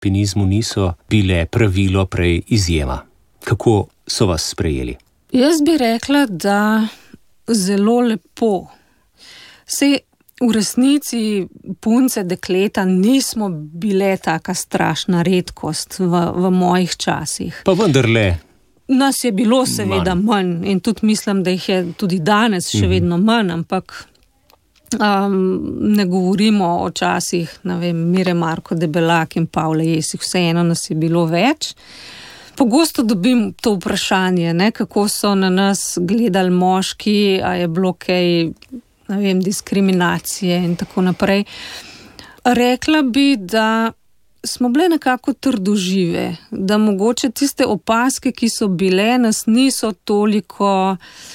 alpinizmu niso bile pravilo, prej izjema. Kako so vas sprejeli? Jaz bi rekla, da zelo lepo. Saj v resnici punce, dekleta nismo bile taka strašna redkost v mojih časih. Pa vendarle. Nas je bilo seveda manj in tudi mislim, da jih je tudi danes še vedno manj, ampak ne govorimo o časih, ne vem, Mire Marko Debelak in Pavle Jesih, vseeno nas je bilo več. Pogosto dobim to vprašanje, ne, kako so na nas gledali moški, a je bilo kaj, ne vem, diskriminacije in tako naprej. Rekla bi, da smo bile nekako trdožive, da mogoče tiste opazke, ki so bile, nas niso toliko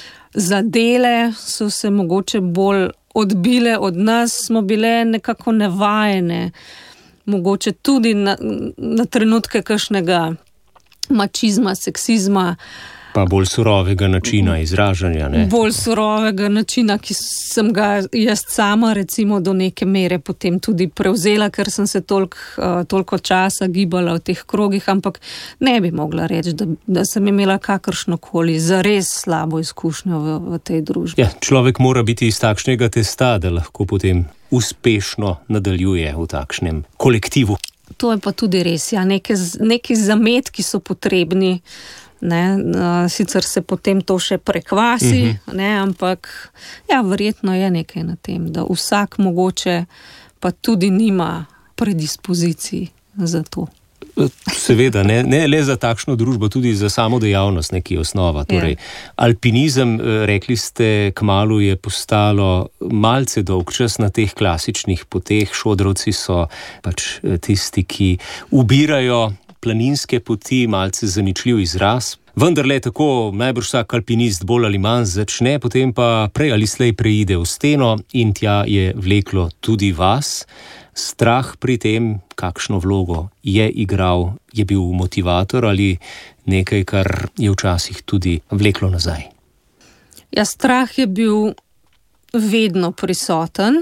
zadele, so se mogoče bolj odbile od nas, smo bile nekako nevajene, mogoče tudi na trenutke kakšnega mačizma, seksizma. Pa bolj surovega načina izražanja, ne? Bolj surovega načina, ki sem ga jaz sama recimo do neke mere potem tudi prevzela, ker sem se toliko časa gibala v teh krogih, ampak ne bi mogla reči, da sem imela kakršnokoli zares slabo izkušnjo v tej družbi. Ja, človek mora biti iz takšnega testa, da lahko potem uspešno nadaljuje v takšnem kolektivu. To je pa tudi res, ja, neki zametki so potrebni. Ne, sicer se potem to še prekvasi, ne, ampak ja, verjetno je nekaj na tem, da vsak mogoče pa tudi nima predispozicij za to. Seveda, ne le za takšno družbo, tudi za samo dejavnost neki osnova. Torej, alpinizem, rekli ste, kmalu je postalo malce dolgčas na teh klasičnih poteh. Šodrovci so pač tisti, ki ubirajo planinske poti, malce zaničljiv izraz. Vendarle tako najbrž vsak alpinist bolj ali manj začne, potem pa prej ali slej preide v steno in tja je vleklo tudi vas. Strah pri tem, kakšno vlogo je igral, je bil motivator ali nekaj, kar je včasih tudi vleklo nazaj? Ja, strah je bil vedno prisoten.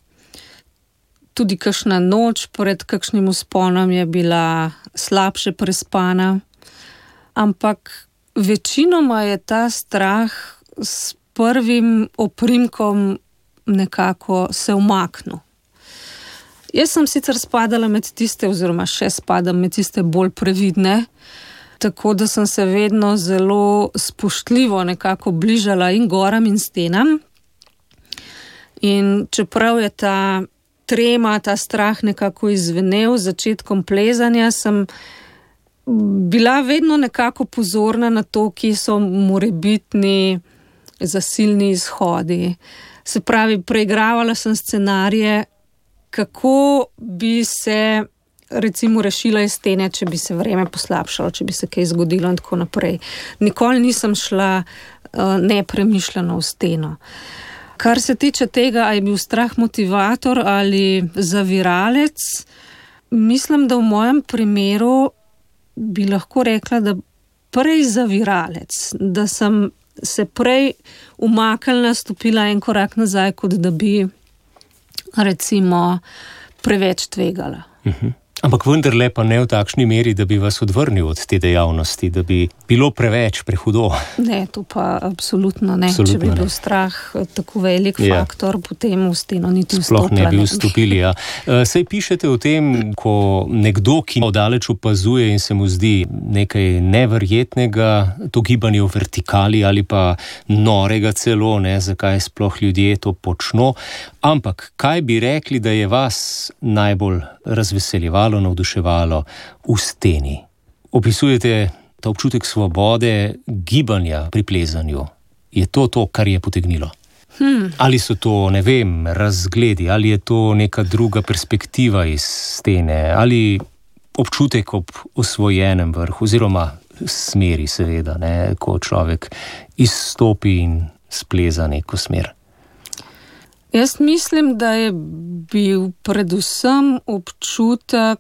Tudi kakšna noč pred kakšnim vzponom je bila slabše prespana, ampak večinoma je ta strah s prvim oprimkom nekako se umaknil. Jaz sem sicer spadala med tiste, oziroma še spadam med tiste bolj previdne, tako da sem se vedno zelo spoštljivo nekako bližala in goram in stenam. In čeprav je ta trema, ta strah nekako izvenel z začetkom plezanja, sem bila vedno nekako pozorna na to, ki so morebitni zasilni izhodi. Se pravi, preigravala sem scenarije, kako bi se recimo rešila iz stene, če bi se vreme poslabšalo, če bi se kaj zgodilo in tako naprej. Nikoli nisem šla nepremišljeno v steno. Kar se tiče tega, ali je bil strah motivator ali zaviralec, mislim, da v mojem primeru bi lahko rekla, da prej zaviralec, da sem se prej umaknila, stopila en korak nazaj, kot da bi recimo preveč tvegala. Ampak vendarle pa ne v takšni meri, da bi vas odvrnil od te dejavnosti, da bi bilo preveč, prehudo. Ne, to pa absolutno ne. Če bi bil strah tako velik faktor, potem v steno niti vstopila. Sploh ne bi vstopili, ja. Saj pišete o tem, ko nekdo, ki odaleč opazuje in se mu zdi nekaj neverjetnega, to gibanje v vertikali ali pa norega celo, ne, zakaj sploh ljudje to počno. Ampak kaj bi rekli, da je vas najbolj razveseljevalo, navduševalo v steni? Opisujete ta občutek svobode, gibanja pri plezanju. Je to, kar je potegnilo? Ali so to, ne vem, razgledi, ali je to neka druga perspektiva iz stene, ali občutek ob osvojenem vrhu, oziroma smeri seveda, ne, ko človek izstopi in spleza neko smer? Jaz mislim, da je bil predvsem občutek,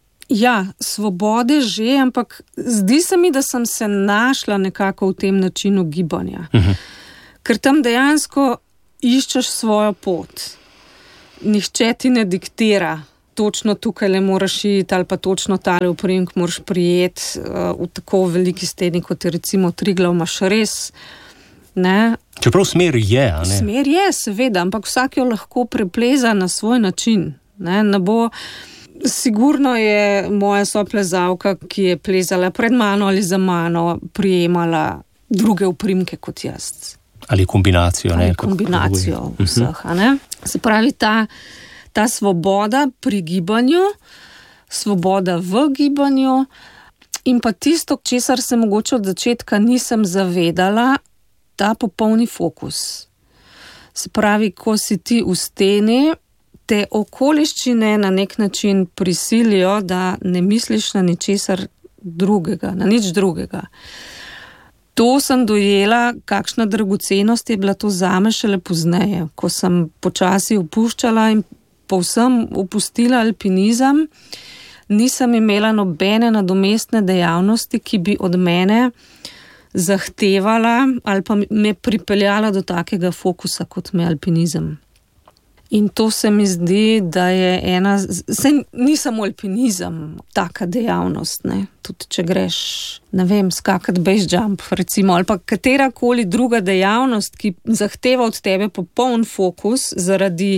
svobode že, ampak zdi se mi, da sem se našla nekako v tem načinu gibanja. Ker tam dejansko iščeš svojo pot. Nihče ti ne diktira, točno tukaj le moraš iti ali pa točno tale uprimek moraš prijeti v tako veliki steni, kot je recimo Triglav, imaš res, ne. Čeprav smer je, a ne? Smer je, seveda, ampak vsak jo lahko prepleza na svoj način, ne bo. Sigurno je moja soplezalka, ki je plezala pred mano ali za mano, prijemala druge uprimke kot jaz. Ali kombinacijo, ne? Ali kombinacijo vseh, a ne. Se pravi, ta svoboda pri gibanju, svoboda v gibanju in pa tisto, česar se mogoče od začetka nisem zavedala, ta popolni fokus. Se pravi, ko si ti v steni, te okoliščine na nek način prisilijo, da ne misliš na ničesar drugega, na nič drugega. To sem dojela, kakšna dragocenost je bila to zame šele pozneje, ko sem počasi opuščala in povsem opustila alpinizem, nisem imela nobene nadomestne dejavnosti, ki bi od mene zahtevala ali pa me pripeljala do takega fokusa, kot me alpinizem. In to se mi zdi, da je ni samo alpinizem taka dejavnost, ne. Tudi če greš, ne vem, skakat base jump, recimo, ali pa katerakoli druga dejavnost, ki zahteva od tebe popoln fokus zaradi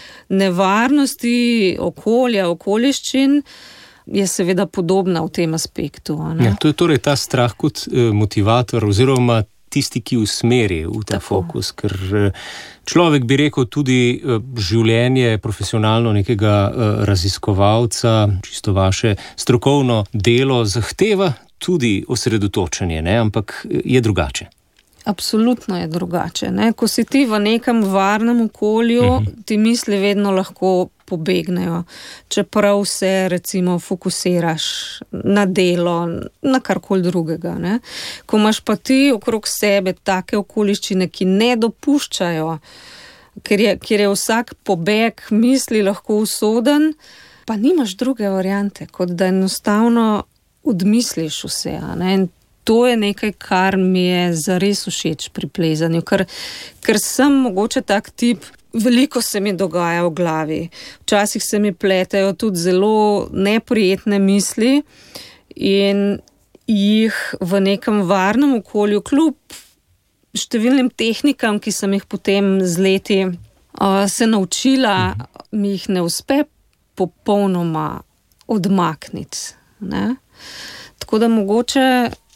nevarnosti okolja, okoliščin, je seveda podobna v tem aspektu. Ne? Ja, to je torej ta strah kot motivator oziroma tisti, ki usmeri v ta fokus, ker človek bi rekel tudi življenje profesionalno nekega raziskovalca, čisto vaše strokovno delo zahteva tudi osredotočenje, ne? Ampak je drugače. Absolutno je drugače. Ne? Ko si ti v nekem varnem okolju, ti misli vedno lahko pobegnejo. Čeprav se recimo fokusiraš na delo, na karkoli drugega. Ne? Ko imaš pa ti okrog sebe take okoliščine, ki ne dopuščajo, ker je vsak pobeg misli lahko usoden, pa nimaš druge variante, kot da enostavno odmisliš vse. Ne? In to je nekaj, kar mi je zares všeč pri plezanju, ker sem mogoče tak tip, veliko se mi dogaja v glavi. Včasih se mi pletejo tudi zelo neprijetne misli in jih v nekem varnem okolju, kljub številnim tehnikam, ki sem jih potem z leti se naučila, mi jih ne uspe popolnoma odmakniti. Ne? Tako da mogoče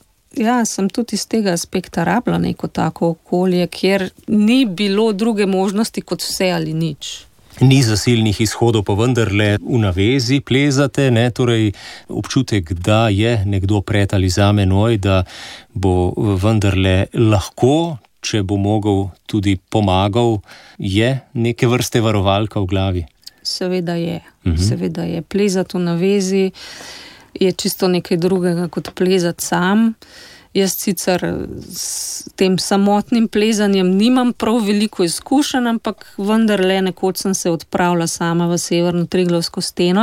sem tudi iz tega aspekta rabila neko tako okolje, kjer ni bilo druge možnosti kot vse ali nič. Ni zasilnih izhodov, pa vendarle v navezi plezate, ne? Torej občutek, da je nekdo pred ali za menoj, da bo vendarle lahko, če bo mogel, tudi pomagal, je neke vrste varovalka v glavi. Seveda je. Seveda je. Plezati v navezi je čisto nekaj drugega kot plezati sam. Jaz sicer s tem samotnim plezanjem nimam prav veliko izkušenj, ampak vendarle nekoč sem se odpravila sama v severno Triglavsko steno.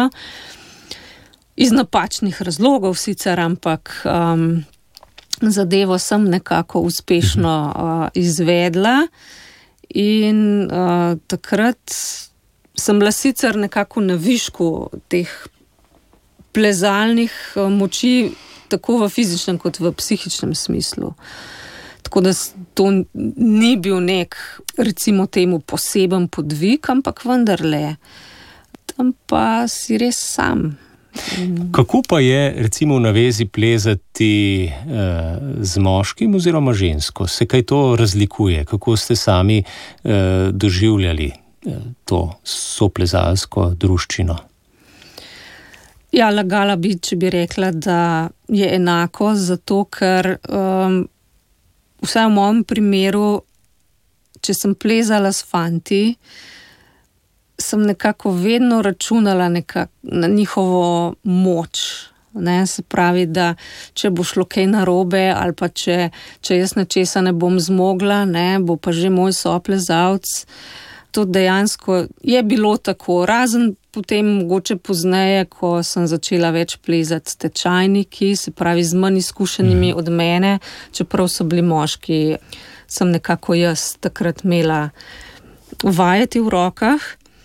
Iz napačnih razlogov sicer, ampak zadevo sem nekako uspešno izvedla in takrat sem bila sicer nekako na višku teh plezalnih moči, tako v fizičnem kot v psihičnem smislu. Tako da to ni bil nek, recimo temu, poseben podvig, ampak vendarle. Tam pa si res sam. Kako pa je recimo v navezi plezati z moškim oziroma žensko? Se kaj to razlikuje? Kako ste sami doživljali to soplezalsko druščino? Ja, lagala bi, če bi rekla, da je enako, zato ker vsaj v mojem primeru, če sem plezala s fanti, sem nekako vedno računala na njihovo moč. Ne? Se pravi, da če bo šlo kaj narobe ali pa če jaz nečesa ne bom zmogla, ne, bo pa že moj soplezalec. To dejansko je bilo tako, razen potem mogoče pozneje, ko sem začela več plezati s tečajniki, se pravi z manj izkušenimi od mene, čeprav so bili moški, sem nekako jaz takrat imela vajeti v rokah.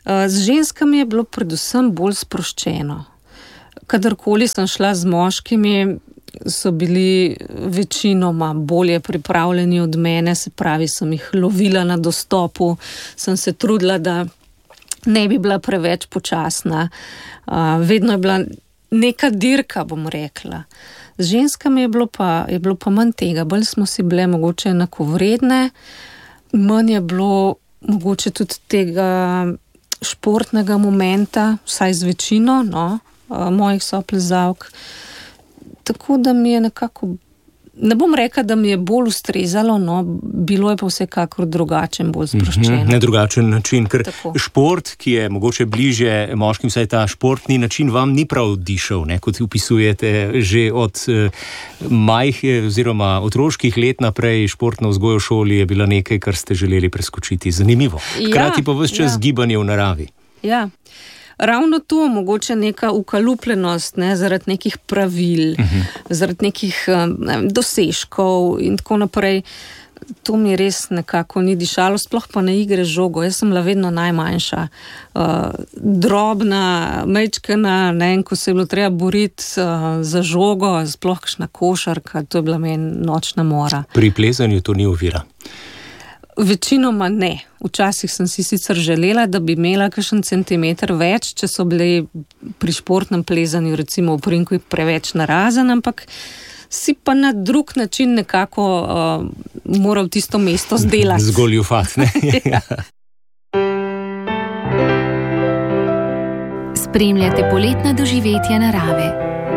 Z ženskami je bilo predvsem bolj sproščeno. Kadarkoli sem šla z moškimi, so bili večinoma bolje pripravljeni od mene, se pravi, sem jih lovila na dostopu, sem se trudila, da ne bi bila preveč počasna. Vedno je bila neka dirka, bom rekla. Z ženskami je bilo pa manj tega, bolj smo si bile mogoče enakovredne, manj je bilo mogoče tudi tega športnega momenta, vsaj z večino, mojih soplezalk. Tako da mi je nekako, ne bom rekla, da mi je bolj ustrezalo, bilo je pa vsekakor drugačen, bolj sproščeno. Na drugačen način, ker tako. Šport, ki je mogoče bliže moškim, vsaj ta športni način vam ni prav dišel, kot opisujete že od oziroma otroških let naprej. Športna vzgoja v šoli je bila nekaj, kar ste želeli preskočiti. Zanimivo. Hkrati pa ves čas gibanje v naravi. Ja. Ravno to, mogoče neka ukalupljenost, zaradi nekih pravil, zaradi nekih dosežkov in tako naprej. To mi res nekako ni dišalo, sploh pa na igre z žogo. Jaz sem bila vedno najmanjša, drobna, majčkena, ko se je bilo treba boriti za žogo, sploh kakšna košarka, to je bila meni nočna mora. Pri plezanju to ni ovira? Večinoma ne. Včasih sem si sicer želela, da bi imela kakšen centimeter več, če so bili pri športnem plezanju recimo v Prinku preveč narazen, ampak si pa na drug način nekako moral tisto mesto zdelati. Zgoljufat, ne? Ja. Spremljate poletna doživetja narave.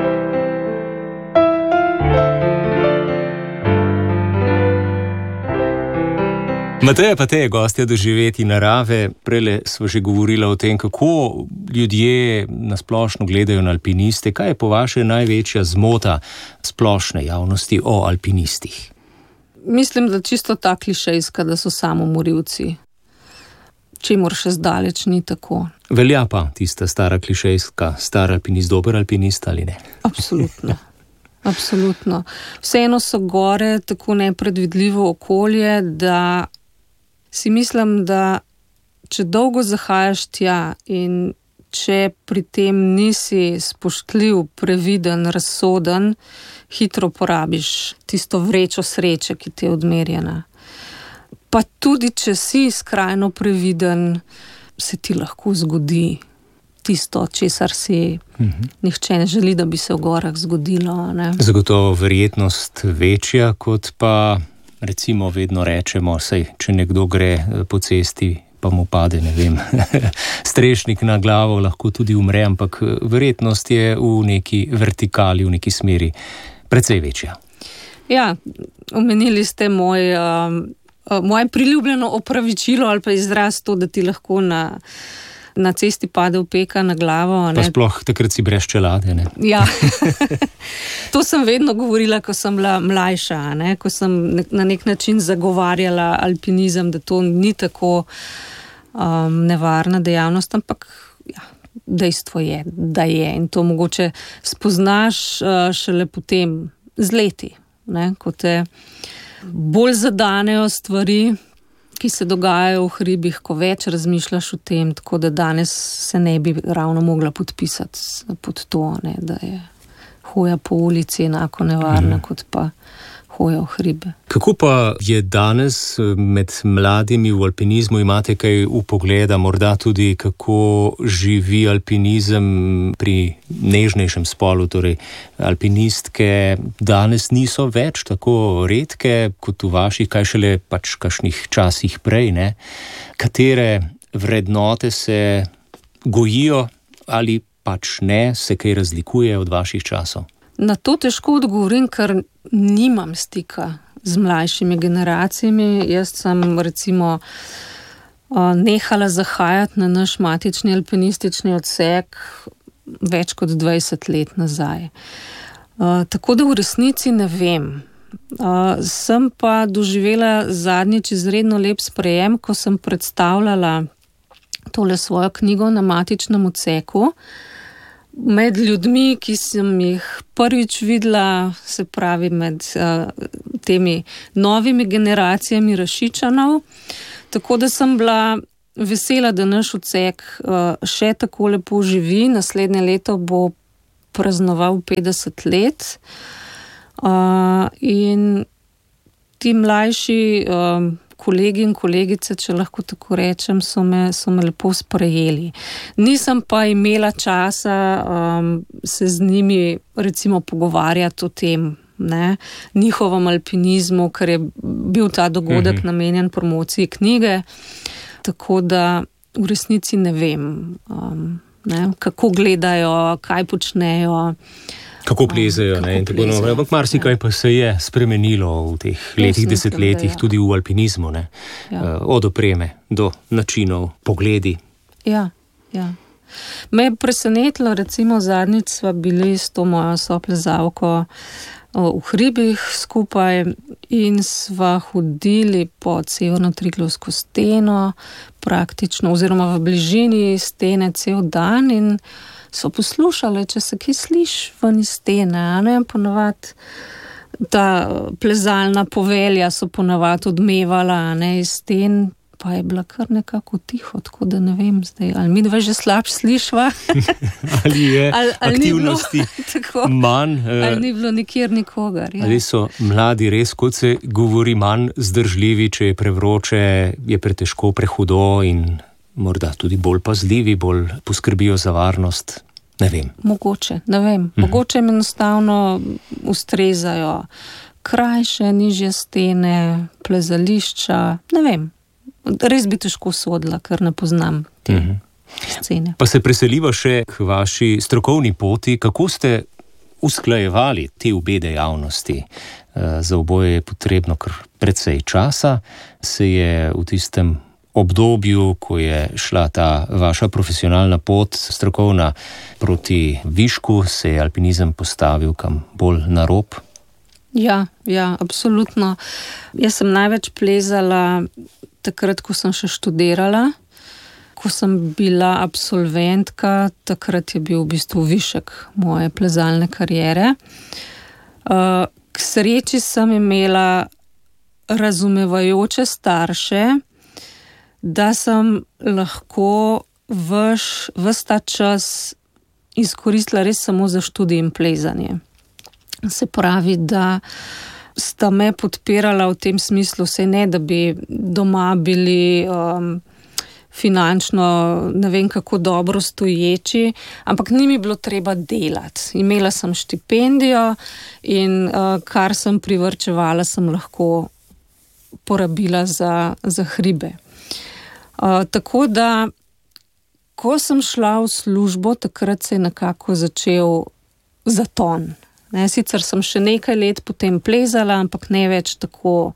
Mateja Pate je gostja doživeti narave. Prele smo že govorila o tem, kako ljudje nasplošno gledajo na alpiniste. Kaj je po vaše največja zmota splošne javnosti o alpinistih? Mislim, da čisto ta klišejska, da so samomorilci. Čemur še zdaleč ni tako. Velja pa tista stara klišejska, star alpinist, dober alpinist ali ne? Absolutno. Absolutno. Vseeno so gore tako nepredvidljivo okolje, da si mislim, da če dolgo zahajaš tja in če pri tem nisi spoštljiv, previden, razsoden, hitro porabiš tisto vrečo sreče, ki ti je odmerjena. Pa tudi, če si skrajno previden, se ti lahko zgodi tisto, česar si nihče ne želi, da bi se v gorah zgodilo. Ne? Zagotovo verjetnost večja, kot pa recimo vedno rečemo, če nekdo gre po cesti, pa mu pade, ne vem, strešnik na glavo, lahko tudi umre, ampak verjetnost je v neki vertikali, v neki smeri precej večja. Ja, omenili ste moje priljubljeno opravičilo ali pa izraz to, da ti lahko na cesti pade opeka na glavo. Pa sploh takrat si brez čelade, ne? Ja, to sem vedno govorila, ko sem bila mlajša, ko sem na nek način zagovarjala alpinizem, da to ni tako nevarna dejavnost, ampak ja, dejstvo je, da je. In to mogoče spoznaš šele potem z leti, ko te bolj zadanejo stvari, ki se dogajajo v hribih, ko več razmišljaš o tem, tako da danes se ne bi ravno mogla podpisati pod to, da je hoja po ulici enako nevarna, kot pa hoja v hribe. Kako pa je danes med mladimi v alpinizmu? Imate kaj vpogleda, morda tudi kako živi alpinizem pri nežnejšem spolu, torej alpinistke danes niso več tako redke kot v vaših, kaj šele pač kakšnih časih prej, ne? Katere vrednote se gojijo ali pač ne, se kaj razlikuje od vaših časov? Na to težko odgovorim, ker nimam stika z mlajšimi generacijami. Jaz sem recimo nehala zahajati na naš matični alpinistični odsek več kot 20 let nazaj. Tako da v resnici ne vem. Sem pa doživela zadnjič izredno lep sprejem, ko sem predstavljala tole svojo knjigo na matičnem odseku med ljudmi, ki sem jih prvič videla, se pravi med temi novimi generacijami Rašičanov. Tako da sem bila vesela, da naš odsek še tako lepo živi. Naslednje leto bo praznoval 50 let. In ti mlajši kolegi in kolegice, če lahko tako rečem, so me lepo sprejeli. Nisem pa imela časa se z njimi recimo pogovarjati o tem, njihovem alpinizmu, ker je bil ta dogodek namenjen promociji knjige, tako da v resnici ne vem, kako gledajo, kaj počnejo. Kako plezajo, in tako naprej. Ampak marsikaj pa se je spremenilo v teh letih, desetletjih, tudi v alpinizmu, od opreme do načinov, pogledi. Ja. Me je presenetilo, recimo zadnjič sva bili s to mojo soplezalko v hribih skupaj in sva hodili po Severno-Triglavsko steno praktično, oziroma v bližini stene cel dan in so poslušali, če se kaj sliši ven iz stene, ponavadi ta plezalna povelja so ponavadi odmevala, iz sten, pa je bila kar nekako tiho, tako da ne vem zdaj, ali mi dva že slabš slišva. Ali je aktivnosti manj. Ali ni bilo nikjer nikogar. Ja. Ali so mladi res, kot se govori, manj zdržljivi, če je prevroče, je pretežko, prehudo in morda tudi bolj pazljivi, bolj poskrbijo za varnost, ne vem. Mogoče, ne vem. Mogoče jim enostavno ustrezajo krajše, nižje stene, plezališča, ne vem. Res bi težko sodila, ker ne poznam te scene. Pa se preseliva še k vaši strokovni poti. Kako ste usklajevali te obe dejavnosti? Za oboje je potrebno kar precej časa. Se je v tistem obdobju, ko je šla ta vaša profesionalna pot, strokovna, proti višku, se je alpinizem postavil kam bolj na rob? Ja, absolutno. Jaz sem največ plezala takrat, ko sem še študirala. Ko sem bila absolventka, takrat je bil v bistvu višek moje plezalne kariere. K sreči sem imela razumevajoče starše, da sem lahko ves ta čas izkoristila res samo za študij in plezanje. Se pravi, da sta me podpirala v tem smislu, saj ne, da bi doma bili finančno ne vem kako dobro stoječi, ampak ni mi bilo treba delati. Imela sem štipendijo in kar sem privrčevala, sem lahko porabila za hribe. Tako da, ko sem šla v službo, takrat se je nekako začel zaton. Sicer sem še nekaj let potem plezala, ampak ne več tako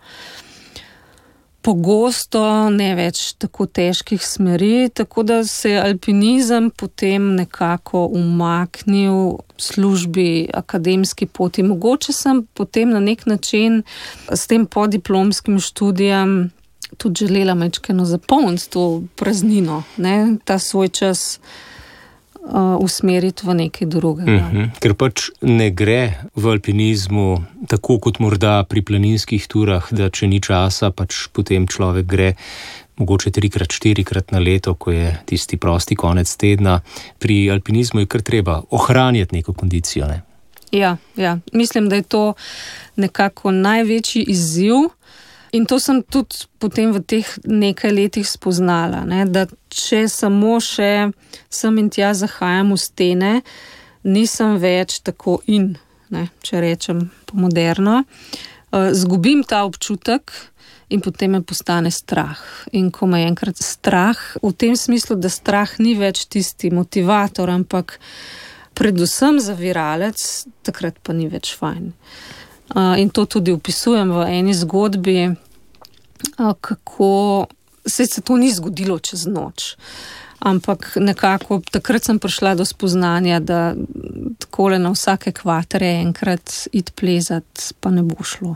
pogosto, ne več tako težkih smeri, tako da se je alpinizem potem nekako umaknil v službi, akademski poti. Mogoče sem potem na nek način s tem podiplomskim študijem tudi želela majčkeno zapolniti to praznino, ta svoj čas usmeriti v nekaj drugega. Ker pač ne gre v alpinizmu tako kot morda pri planinskih turah, da če ni časa, pač potem človek gre mogoče 3-krat, 4-krat na leto, ko je tisti prosti konec tedna. Pri alpinizmu je kar treba ohranjati neko kondicijo, ne? Ja. Mislim, da je to nekako največji izziv. In to sem tudi potem v teh nekaj letih spoznala, da če samo še sem in tja zahajam v stene, nisem več tako če rečem po moderno. Zgubim ta občutek in potem me postane strah. In ko me je enkrat strah, v tem smislu, da strah ni več tisti motivator, ampak predvsem zaviralec, takrat pa ni več fajn. In to tudi opisujem v eni zgodbi, kako se to ni zgodilo čez noč. Ampak nekako takrat sem prišla do spoznanja, da takole na vsake kvatre enkrat iti plezati pa ne bo šlo.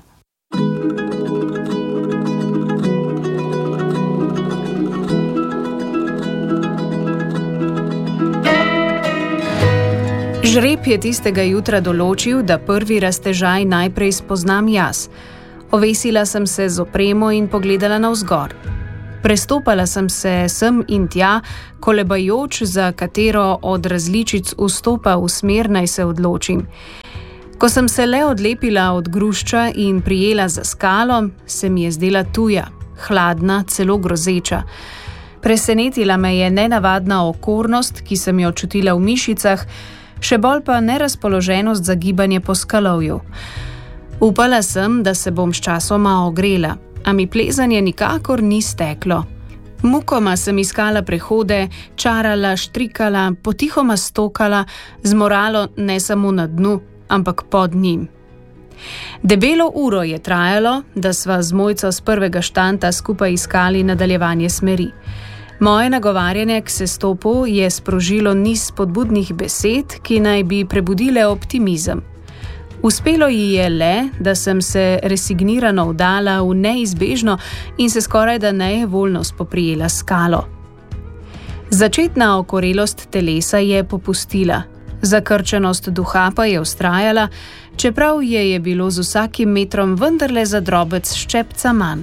Žreb je tistega jutra določil, da prvi raztežaj najprej spoznam jaz. Ovesila sem se z opremo in pogledala navzgor. Prestopala sem se sem in tja, kolebajoč, za katero od različic vstopa v smer naj se odločim. Ko sem se le odlepila od grušča in prijela za skalo, se mi je zdela tuja, hladna, celo grozeča. Presenetila me je nenavadna okornost, ki sem jo čutila v mišicah, še bolj pa nerazpoloženost za gibanje po skalovju. Upala sem, da se bom sčasoma ogrela, a mi plezanje nikakor ni steklo. Mukoma sem iskala prehode, čarala, štrikala, potihoma stokala, z moralo ne samo na dnu, ampak pod njim. Debelo uro je trajalo, da sva z Mojco z prvega štanta skupaj iskali nadaljevanje smeri. Moje nagovarjanje k sestopu je sprožilo niz spodbudnih besed, ki naj bi prebudile optimizem. Uspelo ji je le, da sem se resignirano vdala v neizbežno in se skoraj da nejevoljno spoprijela s skalo. Začetna okorelost telesa je popustila, zakrčenost duha pa je vztrajala, čeprav je bilo z vsakim metrom vendarle za drobec ščepca manj.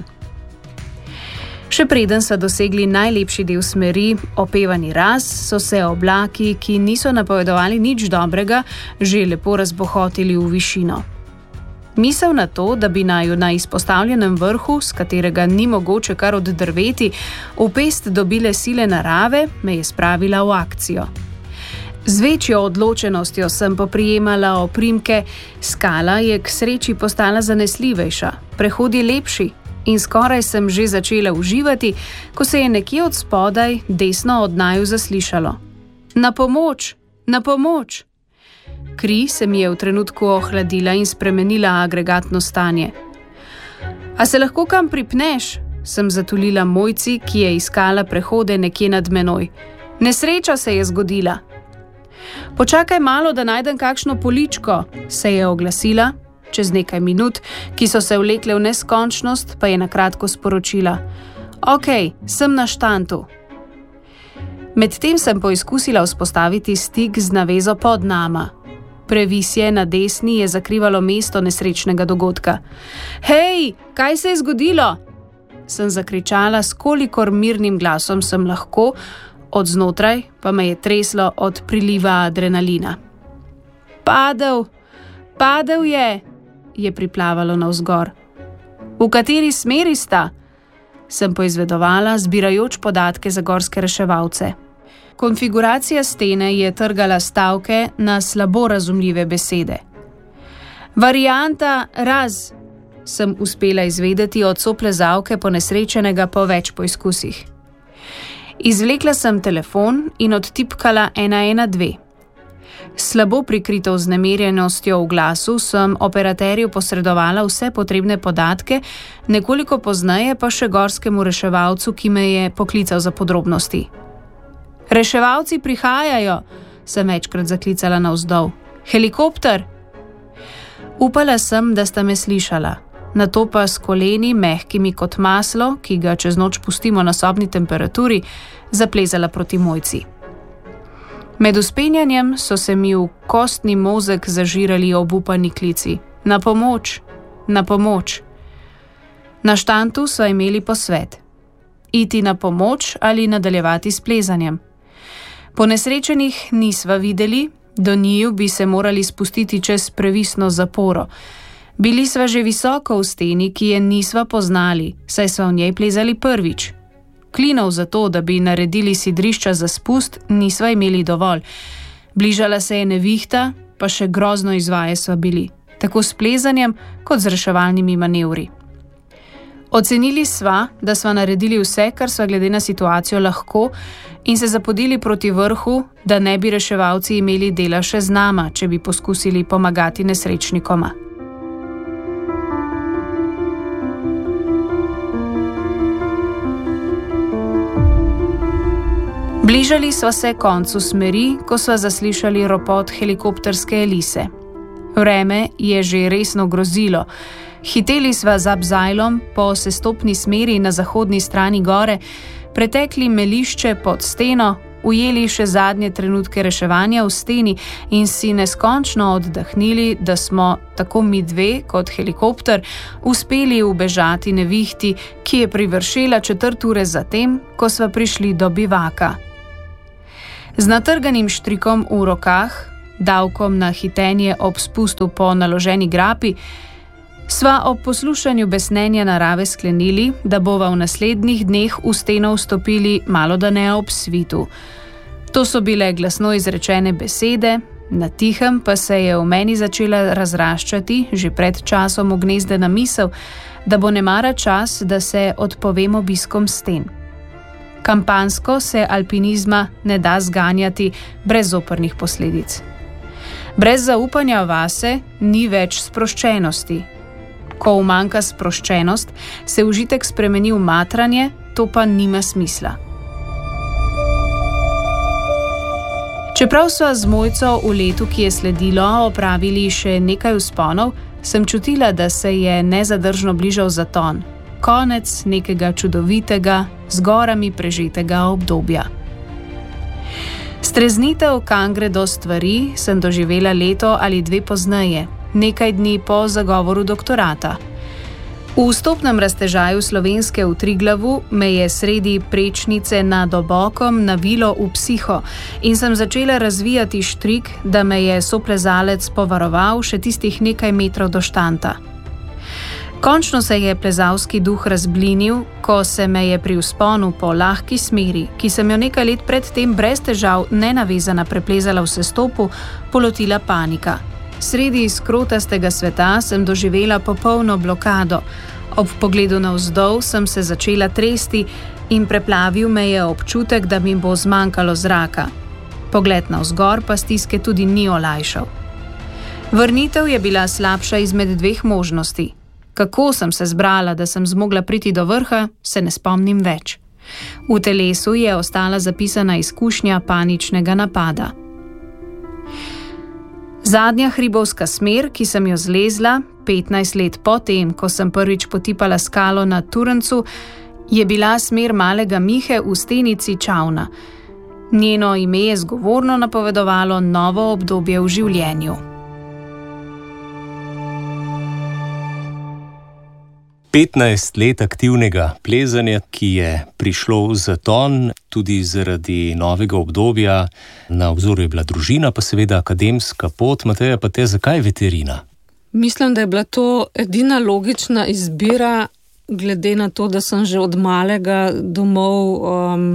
Še preden so dosegli najlepši del smeri, opevani raz, so se oblaki, ki niso napovedovali nič dobrega, že lepo razbohotili v višino. Misel na to, da bi naju na izpostavljenem vrhu, s katerega ni mogoče kar oddrveti, v pest dobile sile narave, me je spravila v akcijo. Z večjo odločenostjo sem poprijemala oprimke, skala je k sreči postala zanesljivejša, prehodi lepši, in skoraj sem že začela uživati, ko se je nekje od spodaj desno od naju zaslišalo. Na pomoč! Na pomoč! Kri se mi je v trenutku ohladila in spremenila agregatno stanje. A se lahko kam pripneš? Sem zatulila Mojci, ki je iskala prehode nekje nad menoj. Nesreča se je zgodila. Počakaj malo, da najdem kakšno poličko, se je oglasila. Čez nekaj minut, ki so se vlekle v neskončnost, pa je nakratko sporočila: Ok, sem na štantu. Medtem sem poizkusila vzpostaviti stik z navezo pod nama. Previsje na desni je zakrivalo mesto nesrečnega dogodka. Hej, kaj se je zgodilo? Sem zakričala s kolikor mirnim glasom sem lahko, od znotraj pa me je treslo od priliva adrenalina. Padel je priplavalo navzgor. V kateri smeri sta? Sem poizvedovala, zbirajoč podatke za gorske reševalce. Konfiguracija stene je trgala stavke na slabo razumljive besede. Varianta raz, sem uspela izvedeti od soplezalke ponesrečenega po več poizkusih. Izvlekla sem telefon in odtipkala 112. Slabo prikrito vznemirjenostjo v glasu sem operaterju posredovala vse potrebne podatke, nekoliko pozneje pa še gorskemu reševalcu, ki me je poklical za podrobnosti. Reševalci prihajajo, sem večkrat zaklicala navzdol. Helikopter! Upala sem, da sta me slišala. Nato pa s koleni, mehkimi kot maslo, ki ga čez noč pustimo na sobni temperaturi, zaplezala proti Mojci. Med vzpenjanjem so se mi v kostni mozek zažirali obupani klici. Na pomoč! Na pomoč! Na štantu so imeli posvet. Iti na pomoč ali nadaljevati s plezanjem. Ponesrečenih nisva videli, do njiju bi se morali spustiti čez previsno zaporo. Bili sva že visoko v steni, ki je nisva poznali, saj sva v njej plezali prvič. Klinov za to, da bi naredili sidrišča za spust, nisva imeli dovolj. Bližala se je nevihta, pa še grozno izvaje sva bili, tako s plezanjem kot z reševalnimi manevri. Ocenili sva, da sva naredili vse, kar sva glede na situacijo lahko, in se zapodili proti vrhu, da ne bi reševalci imeli dela še z nama, če bi poskusili pomagati nesrečnikoma. Bližali sva se koncu smeri, ko sva zaslišali ropot helikopterske elise. Vreme je že resno grozilo. Hiteli sva z abzajlom po sestopni smeri na zahodni strani gore, pretekli melišče pod steno, ujeli še zadnje trenutke reševanja v steni in si neskončno oddahnili, da smo, tako mi dve kot helikopter, uspeli ubežati nevihti, ki je privršila 4 ure zatem, ko sva prišli do bivaka. Z natrganim štrikom v rokah, davkom na hitenje ob spustu po naloženi grapi, sva ob poslušanju besnenja narave sklenili, da bova v naslednjih dneh v steno vstopili malodane ob svitu. To so bile glasno izrečene besede, na tihem pa se je v meni začela razraščati že pred časom ugnezdena misel, da bo nemara čas, da se odpovem obiskom sten. Kampansko se alpinizma ne da zganjati brez zoprnih posledic. Brez zaupanja vase ni več sproščenosti. Ko umanjka sproščenost, se užitek spremeni v matranje, to pa nima smisla. Čeprav so z Mojco v letu, ki je sledilo, opravili še nekaj vzponov, sem čutila, da se je nezadržno bližal zaton, konec nekega čudovitega, z gorami prežetega obdobja. Streznitev, kam gredo stvari, sem doživela leto ali 2 pozneje, nekaj dni po zagovoru doktorata. V vstopnem raztežaju Slovenske v Triglavu me je sredi prečnice nad obokom navilo v psiho in sem začela razvijati štrik, da me je soplezalec povaroval še tistih nekaj metrov do štanta. Končno se je plezalski duh razblinil, ko se me je pri vzponu po lahki smeri, ki sem jo nekaj let predtem brez težav nenavezana preplezala v sestopu, polotila panika. Sredi skrotastega sveta sem doživela popolno blokado. Ob pogledu navzdol sem se začela tresti in preplavil me je občutek, da mi bo zmanjkalo zraka. Pogled navzgor pa stiske tudi ni olajšal. Vrnitev je bila slabša izmed 2 možnosti. Kako sem se zbrala, da sem zmogla priti do vrha, se ne spomnim več. V telesu je ostala zapisana izkušnja paničnega napada. Zadnja hribovska smer, ki sem jo zlezla, 15 let potem, ko sem prvič potipala skalo na Turencu, je bila smer malega Mihe v stenici Čavna. Njeno ime je zgovorno napovedovalo novo obdobje v življenju. 15 let aktivnega plezanja, ki je prišlo v zaton tudi zaradi novega obdobja. Na obzoru je bila družina, pa seveda akademska pot. Mateja, pa te zakaj veterina? Mislim, da je bila to edina logična izbira, glede na to, da sem že od malega domov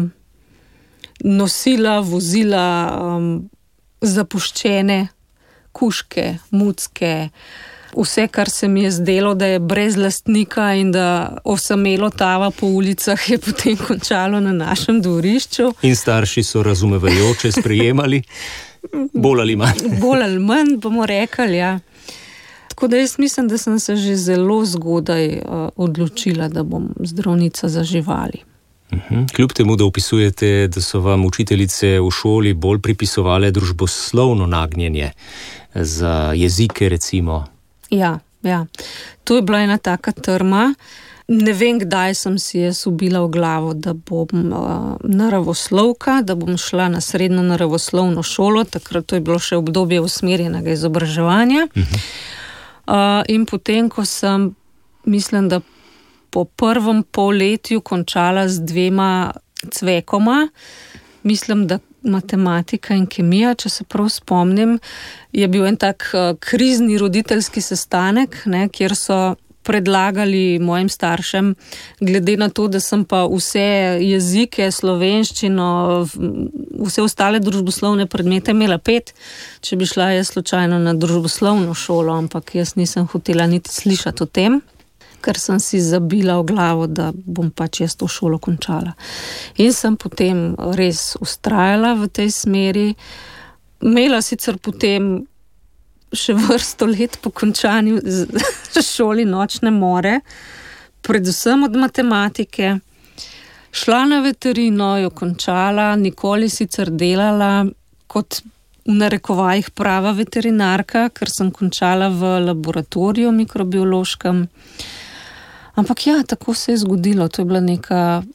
nosila, vozila zapuščene kužke, mucke, vse, kar se mi je zdelo, da je brez lastnika in da osamelo tava po ulicah, je potem končalo na našem dvorišču. In starši so razumevajoče sprejemali, bolj ali manj. Bolj ali manj, bomo rekli, ja. Tako da jaz mislim, da sem se že zelo zgodaj odločila, da bom zdravnica za živali. Kljub temu, da opisujete, da so vam učiteljice v šoli bolj pripisovale družboslovno nagnjenje za jezike, recimo. Ja. To je bila ena taka trma. Ne vem, kdaj sem si jaz ubila v glavo, da bom naravoslovka, da bom šla na srednjo naravoslovno šolo. Takrat to je bilo še obdobje usmerjenega izobraževanja. In potem, ko sem, mislim, da po prvem polletju končala z 2 cvekoma, mislim, da matematika in kemija, če se prav spomnim, je bil en tak krizni roditeljski sestanek, kjer so predlagali mojim staršem, glede na to, da sem pa vse jezike, slovenščino, vse ostale družboslovne predmete imela 5, če bi šla jaz slučajno na družboslovno šolo, ampak jaz nisem hotela niti slišati o tem, ker sem si zabila v glavo, da bom pač jaz to šolo končala. In sem potem res ustrajala v tej smeri. Imela sicer potem še vrsto let po končanju šoli nočne more, predvsem od matematike. Šla na veterino, jo končala, nikoli sicer delala kot v narekovajih prava veterinarka, ker sem končala v laboratoriju mikrobiološkem. Ampak ja, tako se je zgodilo. To je bila neka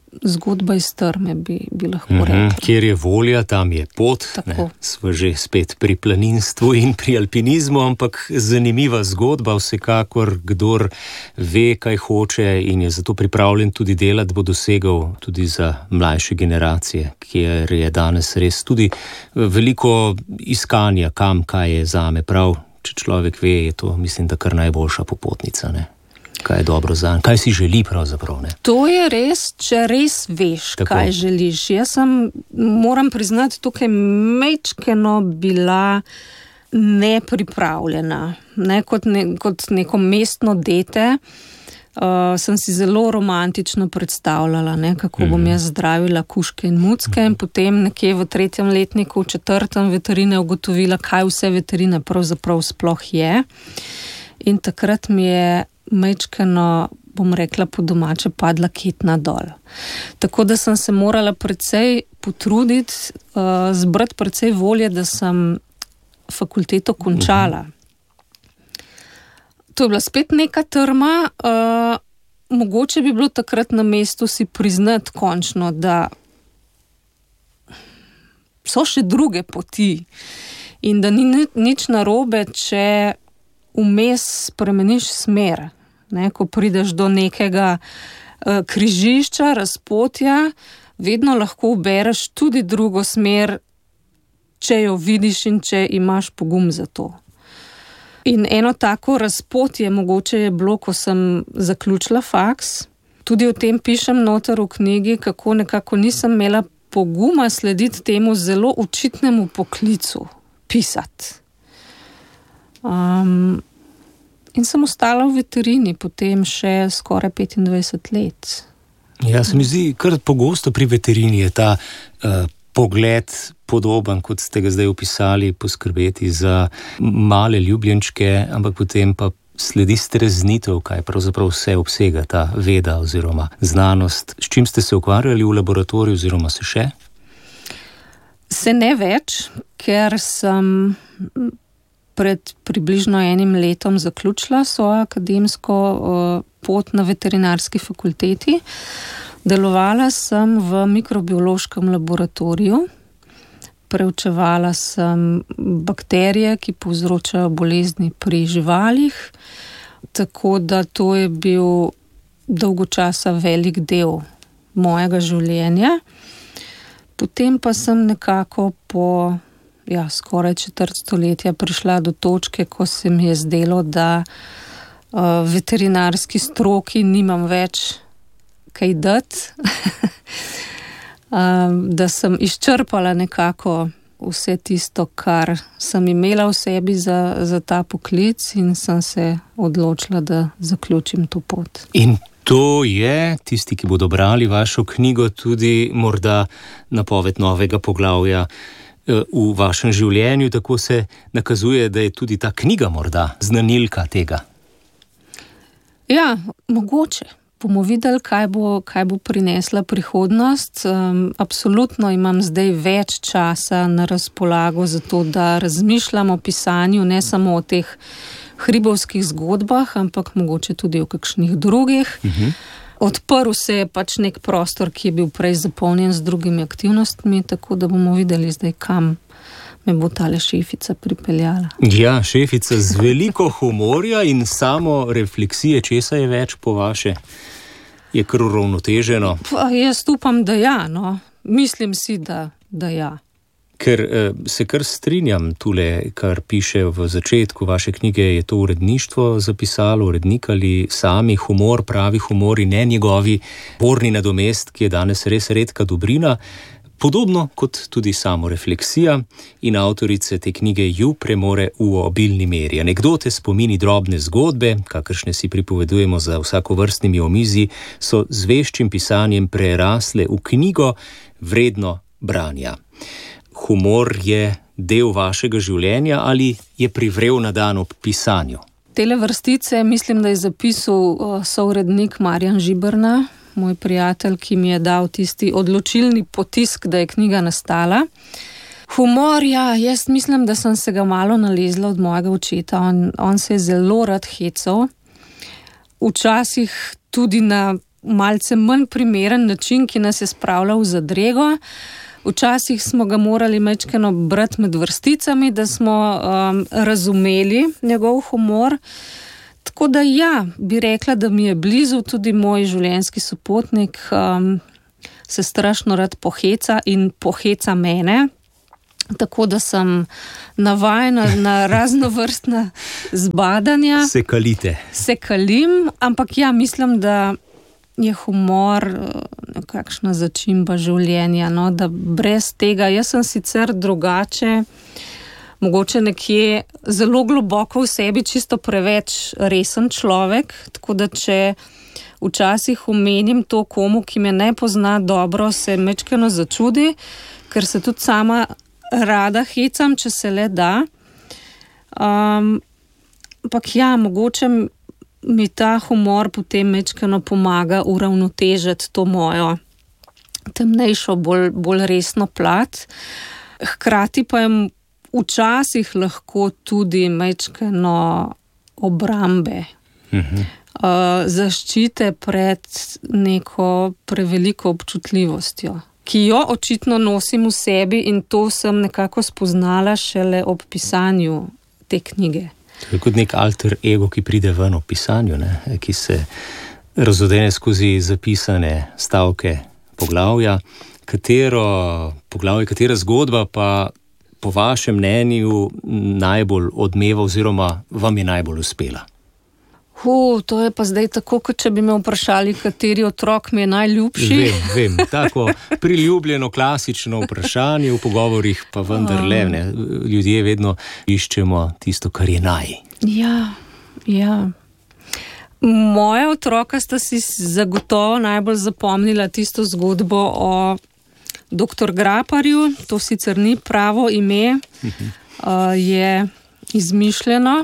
zgodba iz trme, bi lahko rekla. Kjer je volja, tam je pot. Sva že spet pri planinstvu in pri alpinizmu, ampak zanimiva zgodba, vsekakor kdor ve, kaj hoče in je zato pripravljen tudi delati, bo dosegal tudi za mlajše generacije, kjer je danes res tudi veliko iskanja, kam, kaj je zame prav. Če človek ve, je to, mislim, da kar najboljša popotnica, ne? Kaj je dobro zanj, kaj si želi pravzaprav, ne? To je res, če res veš, kaj želiš. Jaz sem, moram priznati, tukaj mečkeno bila nepripravljena. Ne, kot neko mestno dete sem si zelo romantično predstavljala, ne, kako bom jaz zdravila kužke in mucke in potem nekje v 3. letniku, v 4. veterine ugotovila, kaj vse veterina pravzaprav sploh je. In takrat mi je mečkeno, bom rekla po domače, padla ketna dol. Tako da sem se morala precej potruditi, zbrati precej volje, da sem fakulteto končala. To je bila spet neka trma, mogoče bi bilo takrat na mestu si priznati končno, da so še druge poti in da ni nič narobe, če vmes spremeniš smer. Ne, ko prideš do nekega križišča, razpotja, vedno lahko ubereš tudi drugo smer, če jo vidiš in če imaš pogum za to. In eno tako razpotje mogoče je bilo, ko sem zaključila faks. Tudi o tem pišem noter v knjigi, kako nekako nisem imela poguma slediti temu zelo očitnemu poklicu, pisati. In sem ostala v veterini potem še skoraj 25 let. Ja, se mi zdi, kar pogosto pri veterini je ta pogled podoben, kot ste ga zdaj opisali, poskrbeti za male ljubljenčke, ampak potem pa sledi streznitev, kaj pravzaprav vse obsega ta veda oziroma znanost. S čim ste se ukvarjali v laboratoriju oziroma se še? Se ne več, ker sem pred približno 1 letom zaključila svojo akademsko pot na veterinarski fakulteti. Delovala sem v mikrobiološkem laboratoriju. Preučevala sem bakterije, ki povzročajo bolezni pri živalih. Tako da to je bil dolgo časa velik del mojega življenja. Potem pa sem nekako po skoraj 4 stoletja prišla do točke, ko se mi je zdelo, da veterinarski stroki nimam več kaj dati, da sem izčrpala nekako vse tisto, kar sem imela v sebi za ta poklic in sem se odločila, da zaključim to pot. In to je, tisti, ki bodo brali vašo knjigo, tudi morda napoved novega poglavja v vašem življenju, tako se nakazuje, da je tudi ta knjiga morda znanilka tega. Ja, mogoče. Bomo videli, kaj bo prinesla prihodnost. Absolutno imam zdaj več časa na razpolago za to, da razmišljam o pisanju, ne samo o teh hribovskih zgodbah, ampak mogoče tudi o kakšnih drugih. Odprl se je pač nek prostor, ki je bil prej zapolnjen z drugimi aktivnostmi, tako da bomo videli zdaj, kam me bo tale šefica pripeljala. Ja, šefica z veliko humorja in samo refleksije, česa je več po vaše? Je kar uravnoteženo? Jaz upam, da ja, no. Mislim si, da ja. Ker se kar strinjam tule, kar piše v začetku vaše knjige, je to uredništvo zapisalo, urednik ali sami humor, pravi humor in ne njegovi borni nadomest, ki je danes res redka dobrina, podobno kot tudi samo refleksija in avtorice te knjige ju premore v obilni meri. Anekdote, spomini, drobne zgodbe, kakršne si pripovedujemo za vsakovrstnimi omizji, so z veščim pisanjem prerasle v knjigo vredno branja. Humor je del vašega življenja ali je privrel na dan ob pisanju? Tele vrstice mislim, da je zapisal sourednik Marjan Žiberna, moj prijatelj, ki mi je dal tisti odločilni potisk, da je knjiga nastala. Humor, ja, jaz mislim, da sem se ga malo nalezla od mojega očeta. On se je zelo rad hecal. Včasih tudi na malce manj primeren način, ki nas je spravljal v zadrego. Včasih smo ga morali majčkeno brati med vrsticami, da smo razumeli njegov humor. Tako da ja, bi rekla, da mi je blizu tudi moj življenjski sopotnik, se strašno rad poheca in poheca mene. Tako da sem navajena na raznovrstna zbadanja. Se kalite. Se kalim, ampak ja, mislim, da je humor nekakšna začimba življenja, no, da brez tega, jaz sem sicer drugače, mogoče nekje zelo globoko v sebi, čisto preveč resen človek, tako da če včasih omenim to komu, ki me ne pozna dobro, se mečkeno začudi, ker se tudi sama rada hecam, če se le da. Ampak ja, mogoče mi ta humor potem mečkeno pomaga uravnotežiti to mojo temnejšo, bolj resno plat. Hkrati pa je včasih lahko tudi mečkeno obrambe. Zaščite pred neko preveliko občutljivostjo, ki jo očitno nosim v sebi, in to sem nekako spoznala šele ob pisanju te knjige. To je kot nek alter ego, ki pride ven v pisanju, ne? Ki se razodene skozi zapisane stavke poglavja. Katero poglavje, katera zgodba pa po vašem mnenju najbolj odmeva oziroma vam je najbolj uspela? To je pa zdaj tako, kot če bi me vprašali, kateri otrok mi je najljubši. Vem, tako priljubljeno, klasično vprašanje v pogovorih, pa vendarle, ne, ljudje vedno iščemo tisto, kar je naj. Ja. Moja otroka sta si zagotovo najbolj zapomnila tisto zgodbo o dr. Graparju, to sicer ni pravo ime, je izmišljeno,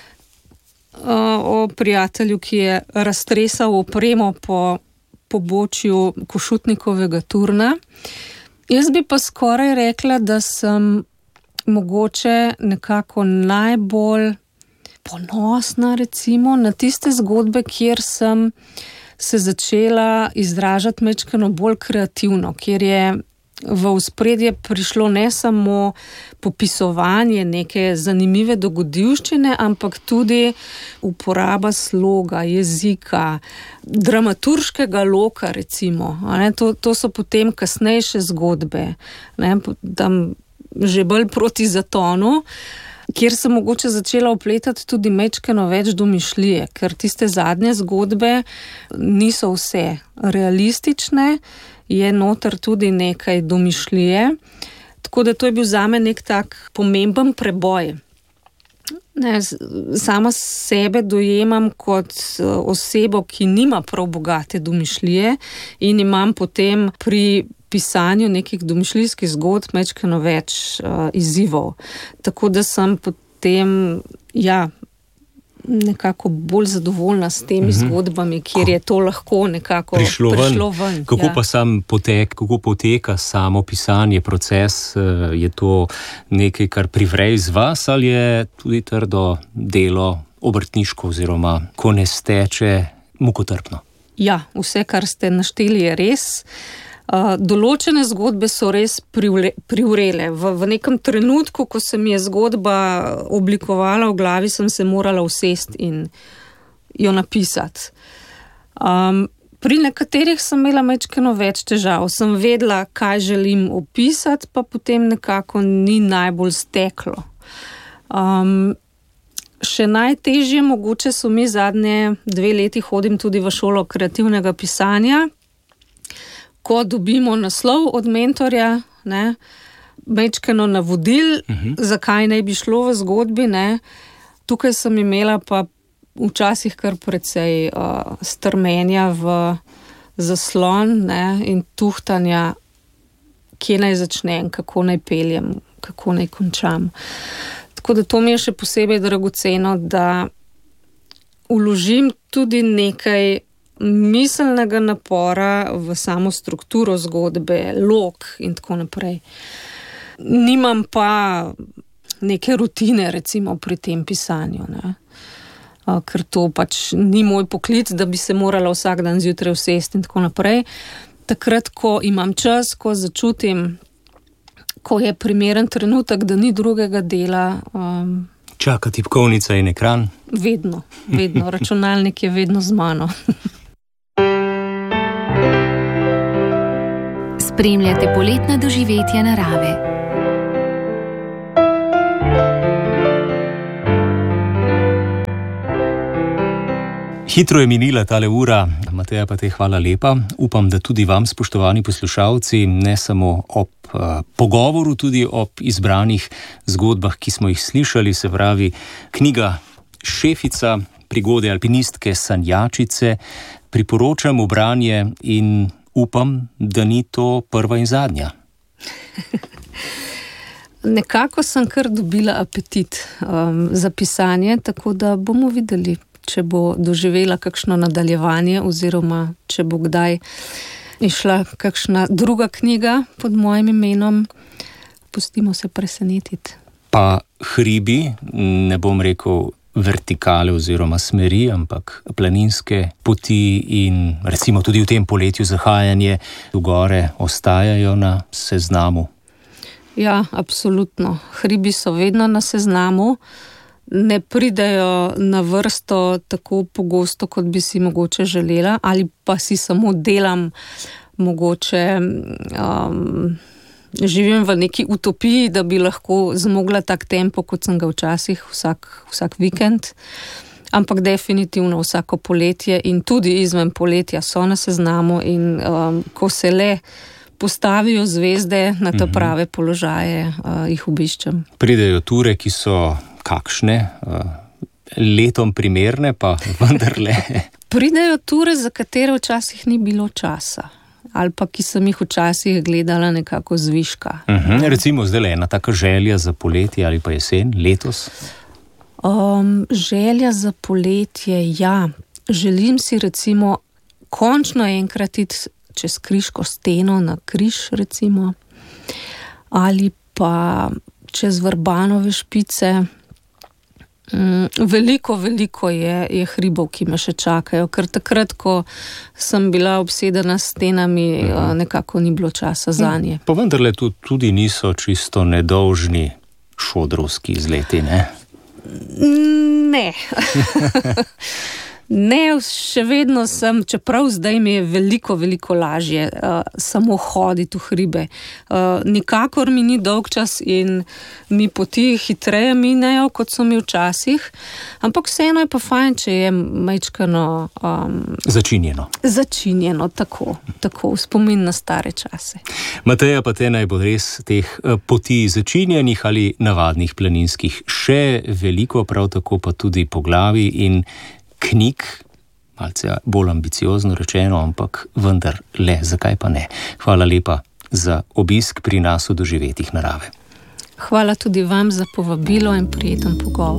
o prijatelju, ki je raztresal opremo po pobočju Košutnikovega turna. Jaz bi pa skoraj rekla, da sem mogoče nekako najbolj ponosna, recimo, na tiste zgodbe, kjer sem se začela izražati mečkano bolj kreativno, kjer je v ospredje prišlo ne samo popisovanje neke zanimive dogodivščine, ampak tudi uporaba sloga, jezika, dramaturškega loka, recimo. To so potem kasnejše zgodbe, tam že bolj proti zatonu, kjer sem mogoče začela vpletati tudi mečkano več domišljije, ker tiste zadnje zgodbe niso vse realistične, je noter tudi nekaj domišljije. Tako da to je bil zame nek tak pomemben preboj. Sama sebe dojemam kot osebo, ki nima prav bogate domišljije, in imam potem pri pisanju nekih domišljijskih zgodb mečkano več izzivov. Tako da sem potem, nekako bolj zadovoljna s temi zgodbami, kjer je to lahko nekako prišlo ven. Kako pa kako poteka samo pisanje, proces? Je to nekaj, kar privre iz vas, ali je tudi trdo delo, obrtniško, oziroma ko ne steče, mukotrpno? Ja, vse, kar ste našteli, je res. Določene zgodbe so res privrele. V nekem trenutku, ko se mi je zgodba oblikovala v glavi, sem se morala usesti in jo napisati. Pri nekaterih sem imela mečkeno več težav. Sem vedela, kaj želim opisati, pa potem nekako ni najbolj steklo. Še najtežje mogoče so mi zadnje 2 leti hodim tudi v šolo kreativnega pisanja. Ko dobimo naslov od mentorja, mečkeno navodil, zakaj naj bi šlo v zgodbi, tukaj sem imela pa včasih kar precej strmenja v zaslon, in tuhtanja, kje naj začnem, kako naj peljem, kako naj končam. Tako da to mi je še posebej dragoceno, da vložim tudi nekaj miselnega napora v samo strukturo zgodbe, lok in tako naprej. Nimam pa neke rutine, recimo, pri tem pisanju. ker to pač ni moj poklic, da bi se morala vsak dan zjutraj usesti in tako naprej. Takrat, ko imam čas, ko začutim, ko je primeren trenutek, da ni drugega dela. Čaka tipkovnica in ekran? Vedno. Računalnik je vedno z mano. Spremljate poletna doživetja narave. Hitro je minila tale ura, Mateja pa te hvala lepa. Upam, da tudi vam, spoštovani poslušalci, ne samo ob pogovoru, tudi ob izbranih zgodbah, ki smo jih slišali, se pravi knjiga Šefica, prigode alpinistke sanjačice, priporočam v branje in upam, da ni to prva in zadnja. Nekako sem kar dobila apetit za pisanje, tako da bomo videli, če bo doživela kakšno nadaljevanje oziroma če bo kdaj išla kakšna druga knjiga pod mojim imenom. Pustimo se presenetiti. Pa hribi, ne bom rekel vertikale oziroma smeri, ampak planinske poti in recimo tudi v tem poletju zahajanje v gore ostajajo na seznamu? Ja, absolutno. Hribi so vedno na seznamu. Ne pridejo na vrsto tako pogosto, kot bi si mogoče želela, ali pa si samo delam, mogoče živim v neki utopiji, da bi lahko zmogla tak tempo, kot sem ga včasih vsak vikend. Ampak definitivno vsako poletje in tudi izven poletja so na seznamu in ko se le postavijo zvezde na te prave položaje, jih obiščem. Pridejo ture, ki so kakšne, letom primerne, pa vendarle. Pridejo ture, za katere včasih ni bilo časa. Ali pa ki sem jih včasih gledala nekako zviška. Recimo zdaj ena taka želja za poletje ali pa jesen, letos? Želja za poletje, ja. Želim si recimo končno enkrat iti čez Kriško steno na Križ recimo. Ali pa čez Vrbanove špice. Veliko je hribov, ki me še čakajo, ker takrat, ko sem bila obsedena s stenami, nekako ni bilo časa zanje. Pa vendarle tudi niso čisto nedolžni šodrovski izleti, ne? Ne. Ne, še vedno sem, čeprav zdaj mi je veliko lažje samo hoditi v hribe. Nikakor mi ni dolg čas in mi poti hitreje minejo, kot so mi včasih, ampak vseeno je pa fajn, če je majčkano začinjeno, tako spomin na stare čase. Mateja, pa te naj bo res teh poti začinjenih ali navadnih planinskih še veliko, prav tako pa tudi poglavij in knjig, malce bolj ambiciozno rečeno, ampak vendar le, zakaj pa ne. Hvala lepa za obisk pri nas v doživetjih narave. Hvala tudi vam za povabilo in prijeten pogovor.